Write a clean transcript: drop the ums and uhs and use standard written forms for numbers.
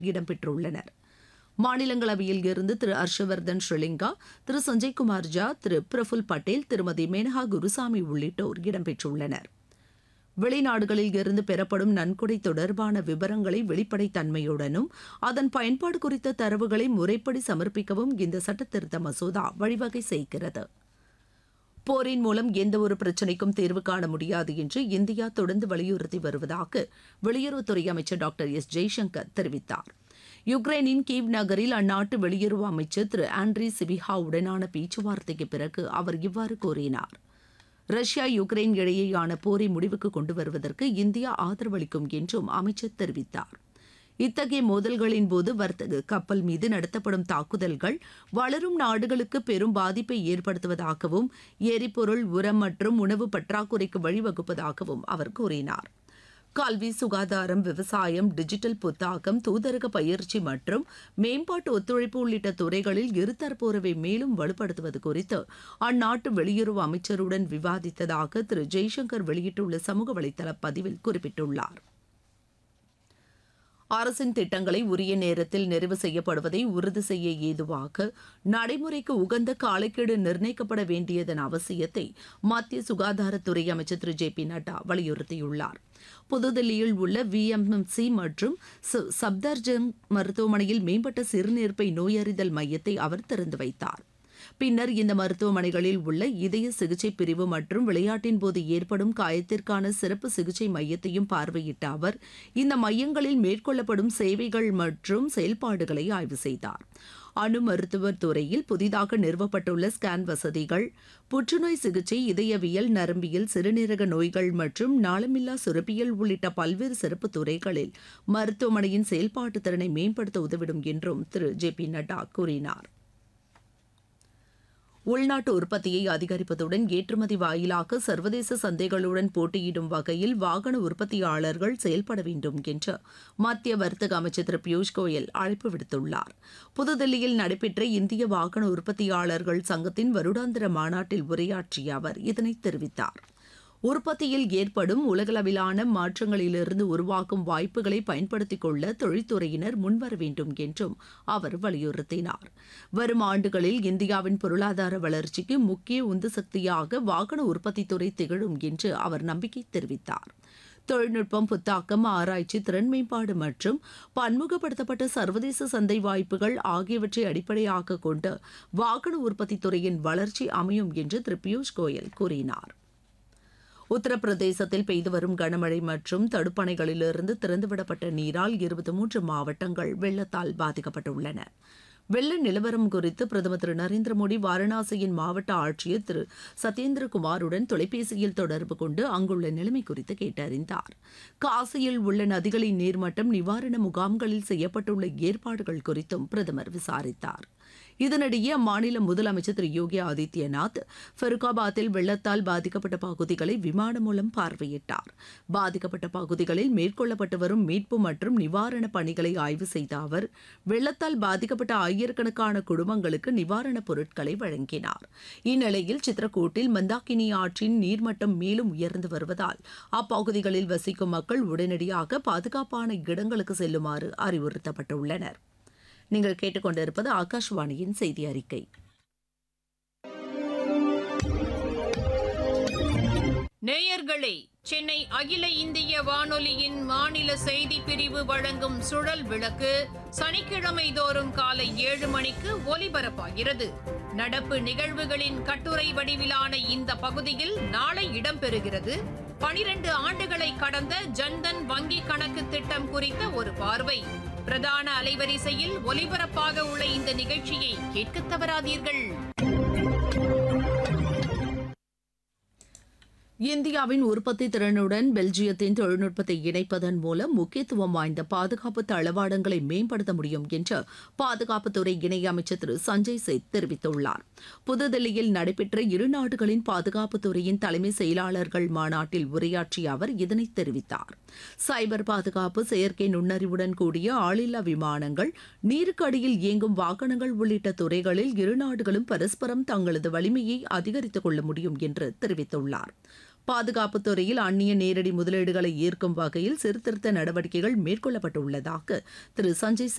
இடம்பெற்றுள்ளனர். மாநிலங்களவையில் இருந்து திரு ஹர்ஷவர்தன் ஸ்ரீலிங்கா, திரு சஞ்சய்குமார் ஜா, திரு பிரஃபுல் பட்டேல், திருமதி மேனகா குருசாமி உள்ளிட்டோர் இடம்பெற்றுள்ளனர். வெளிநாடுகளில் இருந்து பெறப்படும் நன்கொடை தொடர்பான விவரங்களை வெளிப்படைத்தன்மையுடனும் அதன் பயன்பாடு குறித்த தரவுகளை முறைப்படி சமர்ப்பிக்கவும் இந்த சட்டத்திருத்த மசோதா வழிவகை செய்கிறது. போரின் மூலம் எந்தவொரு பிரச்சினைக்கும் தீர்வு காண முடியாது என்று இந்தியா தொடர்ந்து வலியுறுத்தி வருவதாக வெளியுறவுத்துறை அமைச்சர் டாக்டர் எஸ் ஜெய்சங்கர் தெரிவித்தார். யுக்ரைனின் கீவ் நகரில் அந்நாட்டு வெளியுறவு அமைச்சர் திரு ஆண்ட்ரி சிபிஹா உடனான பேச்சுவார்த்தைக்கு பிறகு அவர் இவ்வாறு கூறினார். ரஷ்யா யுக்ரைன் இடையேயான போரை முடிவுக்கு கொண்டு வருவதற்கு இந்தியா ஆதரவளிக்கும் என்றும் அமைச்சர் தெரிவித்தார். இத்தகைய மோதல்களின் போது வர்த்தக கப்பல் மீது நடத்தப்படும் தாக்குதல்கள் வளரும் நாடுகளுக்கு பெரும் பாதிப்பை ஏற்படுத்துவதாகவும் எரிபொருள், உரம் மற்றும் உணவு பற்றாக்குறைக்கு வழிவகுப்பதாகவும் அவர் கூறினார். கல்வி, சுகாதாரம், விவசாயம், டிஜிட்டல் புத்தாக்கம், தூதரக பயிற்சி மற்றும் மேம்பாட்டு ஒத்துழைப்பு உள்ளிட்ட துறைகளில் இருதரப்பு உறவை மேலும் வலுப்படுத்துவது குறித்து அந்நாட்டு வெளியுறவு அமைச்சருடன் விவாதித்ததாக திரு ஜெய்சங்கர் வெளியிட்டுள்ள சமூக வலைதள பதிவில் குறிப்பிட்டுள்ளார். அரசின் திட்டங்களை உரிய நேரத்தில் நிறைவு செய்யப்படுவதை உறுதி செய்ய ஏதுவாக நடைமுறைக்கு உகந்த காலக்கெடு நிர்ணயிக்கப்பட வேண்டியதன் அவசியத்தை மத்திய சுகாதாரத்துறை அமைச்சர் திரு ஜே பி நட்டா வலியுறுத்தியுள்ளார். புதுதில்லியில் உள்ள விஎம்எம்சி மற்றும் சப்தர்ஜங் மருத்துவமனையில் மேம்பட்ட சிறுநீர்ப்பை நோயறிதல் மையத்தை அவர் திறந்து வைத்தார். பின்னர் இந்த மருத்துவமனைகளில் உள்ள இதய சிகிச்சை பிரிவு மற்றும் விளையாட்டின் போது ஏற்படும் காயத்திற்கான சிறப்பு சிகிச்சை மையத்தையும் பார்வையிட்ட அவர் இந்த மையங்களில் மேற்கொள்ளப்படும் சேவைகள் மற்றும் செயல்பாடுகளை ஆய்வு செய்தார். அணு மருத்துவ துறையில் புதிதாக நிறுவப்பட்டுள்ள ஸ்கேன் வசதிகள், புற்றுநோய் சிகிச்சை, இதயவியல், நரம்பியல், சிறுநீரக நோய்கள் மற்றும் நாளமில்லா சுரப்பியல் உள்ளிட்ட பல்வேறு சிறப்பு துறைகளில் மருத்துவமனையின் செயல்பாட்டு திறனை மேம்படுத்த உதவிடும் என்றும் திரு ஜே பி நட்டா கூறினார். உள்நாட்டு உற்பத்தியை அதிகரிப்பதுடன் ஏற்றுமதி வாயிலாக சர்வதேச சந்தைகளுடன் போட்டியிடும் வகையில் வாகன உற்பத்தியாளர்கள் செயல்பட வேண்டும் என்று மத்திய வர்த்தக அமைச்சர் திரு பியூஷ் கோயல் அழைப்பு விடுத்துள்ளார். புதுதில்லியில் நடைபெற்ற இந்திய வாகன உற்பத்தியாளர்கள் சங்கத்தின் வருடாந்திர மாநாட்டில் உரையாற்றிய அவர் இதனை தெரிவித்தார். உற்பத்தியில் ஏற்படும் உலகளவிலான மாற்றங்களிலிருந்து உருவாகும் வாய்ப்புகளை பயன்படுத்திக் கொள்ள தொழில்துறையினர் முன்வர வேண்டும் என்றும் அவர் வலியுறுத்தினார். வரும் ஆண்டுகளில் இந்தியாவின் பொருளாதார வளர்ச்சிக்கு முக்கிய உந்து சக்தியாக வாகன உற்பத்தித்துறை திகழும் என்று அவர் நம்பிக்கை தெரிவித்தார். தொழில்நுட்பம், புத்தாக்கம், ஆராய்ச்சி, திறன் மேம்பாடு மற்றும் பன்முகப்படுத்தப்பட்ட சர்வதேச சந்தை வாய்ப்புகள் ஆகியவற்றை அடிப்படையாக கொண்டு வாகன உற்பத்தித்துறையின் வளர்ச்சி அமையும் என்று திரு பியூஷ் கோயல் கூறினார். உத்தரப்பிரதேசத்தில் பெய்து வரும் கனமழை மற்றும் தடுப்பணைகளிலிருந்து திறந்துவிடப்பட்ட நீரால் 23 மாவட்டங்கள் வெள்ளத்தால் பாதிக்கப்பட்டுள்ளன. வெள்ள நிலவரம் குறித்து பிரதமர் திரு நரேந்திர மோடி வாரணாசியின் மாவட்ட ஆட்சியர் திரு சத்யேந்திரகுமாருடன் தொலைபேசியில் தொடர்பு கொண்டு அங்குள்ள நிலைமை குறித்து கேட்டறிந்தார். காசியில் உள்ள நதிகளின் நீர்மட்டம், நிவாரண முகாம்களில் செய்யப்பட்டுள்ள ஏற்பாடுகள் குறித்தும் பிரதமர் விசாரித்தார். இதனிடையே அம்மாநில முதலமைச்சர் திரு யோகி ஆதித்யநாத் ஃபருக்காபாத்தில் வெள்ளத்தால் பாதிக்கப்பட்ட பகுதிகளை விமானம் மூலம் பார்வையிட்டார். பாதிக்கப்பட்ட பகுதிகளில் மேற்கொள்ளப்பட்டு வரும் மீட்பு மற்றும் நிவாரணப் பணிகளை ஆய்வு செய்த அவர் வெள்ளத்தால் பாதிக்கப்பட்ட ஆயிரக்கணக்கான குடும்பங்களுக்கு நிவாரணப் பொருட்களை வழங்கினார். இந்நிலையில் சித்ரகூட்டில் மந்தாக்கினி ஆற்றின் நீர்மட்டம் மேலும் உயர்ந்து வருவதால் அப்பகுதிகளில் வசிக்கும் மக்கள் உடனடியாக பாதுகாப்பான இடங்களுக்கு செல்லுமாறு அறிவுறுத்தப்பட்டுள்ளனர். நீங்கள் கேட்டுக்கொண்டிருப்பது ஆகாஷ்வாணியின் செய்தி அறிக்கை. நேயர்களே, சென்னை அகில இந்திய வானொலியின் மாநில செய்தி பிரிவு வழங்கும் சுழல் விளக்கு சனிக்கிழமை தோறும் காலை 7 மணிக்கு ஒலிபரப்பாகிறது. நடப்பு நிகழ்வுகளின் கட்டுரை வடிவிலான இந்த பகுதியில் நாளை இடம்பெறுகிறது. 12 ஆண்டுகளை கடந்த ஜன்தன் வங்கி கணக்கு திட்டம் குறித்த ஒரு பார்வை. பிரதான அலைவரிசையில் ஒலிபரப்பாக உள்ள இந்த நிகழ்ச்சியை கேட்க தவறாதீர்கள். இந்தியாவின் உற்பத்தி திறனுடன் பெல்ஜியத்தின் தொழில்நுட்பத்தை இணைப்பதன் மூலம் முக்கியத்துவம் வாய்ந்த பாதுகாப்பு தளவாடங்களை மேம்படுத்த முடியும் என்று பாதுகாப்புத்துறை இணையமைச்சர் திரு சஞ்சய் சேத் தெரிவித்துள்ளார். புதுதில்லியில் நடைபெற்ற இரு நாடுகளின் பாதுகாப்புத்துறையின் தலைமை செயலாளர்கள் மாநாட்டில் உரையாற்றிய அவர் இதனை தெரிவித்தார். சைபர் பாதுகாப்பு, செயற்கை நுண்ணறிவுடன் கூடிய ஆளில்லா விமானங்கள், நீருக்கு அடியில் இயங்கும் வாகனங்கள் உள்ளிட்ட துறைகளில் இரு நாடுகளும் பரஸ்பரம் தங்களது வலிமையை அதிகரித்துக் கொள்ள முடியும் என்று தெரிவித்துள்ளார். பாதுகாப்புத் துறையில் அந்நிய நேரடி முதலீடுகளை ஈர்க்கும் வகையில் சீர்திருத்த நடவடிக்கைகள் மேற்கொள்ளப்பட்டுள்ளதாக திரு சஞ்சய்